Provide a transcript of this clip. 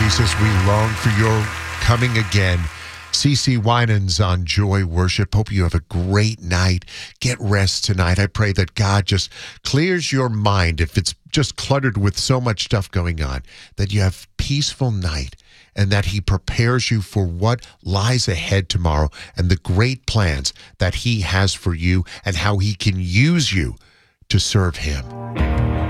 Jesus, we long for your coming again. CeCe Winans on Joy Worship. Hope you have a great night. Get rest tonight. I pray that God just clears your mind if it's just cluttered with so much stuff going on, that you have peaceful night and that he prepares you for what lies ahead tomorrow and the great plans that he has for you and how he can use you to serve him.